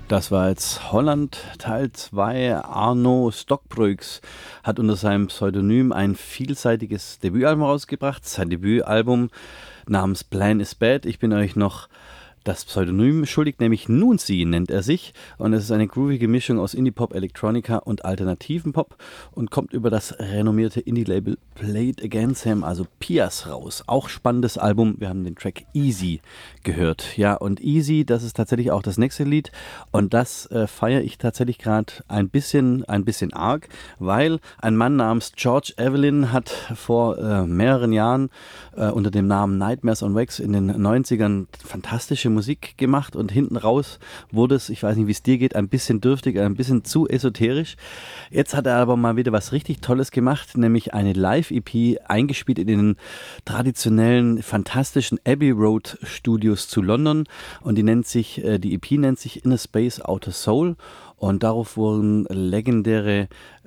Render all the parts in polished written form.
Das war jetzt Holland Teil 2. Arno Stokbruyks hat unter seinem Pseudonym ein vielseitiges Debütalbum rausgebracht. Sein Debütalbum namens Plan is Bad. Ich bin euch noch das Pseudonym schuldig, nämlich Nunzi nennt er sich. Und es ist eine groovige Mischung aus Indie-Pop, Electronica und alternativen Pop und kommt über das renommierte Indie-Label Play It Again Sam, also Pias, raus. Auch spannendes Album. Wir haben den Track Easy gehört. Ja, und Easy, das ist tatsächlich auch das nächste Lied. Und das feiere ich tatsächlich gerade ein bisschen arg, weil ein Mann namens George Evelyn hat vor mehreren Jahren unter dem Namen Nightmares on Wax in den 90ern fantastische Musik gemacht und hinten raus wurde es, ich weiß nicht, wie es dir geht, ein bisschen dürftig, ein bisschen zu esoterisch. Jetzt hat er aber mal wieder was richtig Tolles gemacht, nämlich eine Live-EP eingespielt in den traditionellen, fantastischen Abbey Road Studios zu London und die EP nennt sich Inner Space Outer Soul. Und darauf wurden legendäre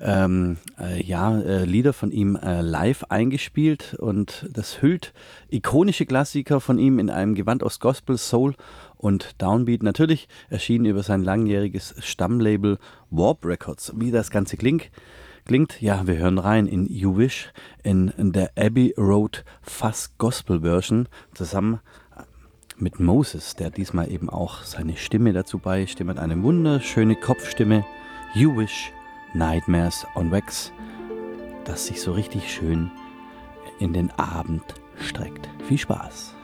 Lieder von ihm live eingespielt. Und das hüllt ikonische Klassiker von ihm in einem Gewand aus Gospel, Soul und Downbeat. Natürlich erschienen über sein langjähriges Stammlabel Warp Records. Wie das Ganze klingt, ja, wir hören rein in You Wish in der Abbey Road Fuzz Gospel Version zusammen mit Moses, der diesmal eben auch seine Stimme dazu beisteuert, eine wunderschöne Kopfstimme, You Wish, Nightmares on Wax, das sich so richtig schön in den Abend streckt. Viel Spaß!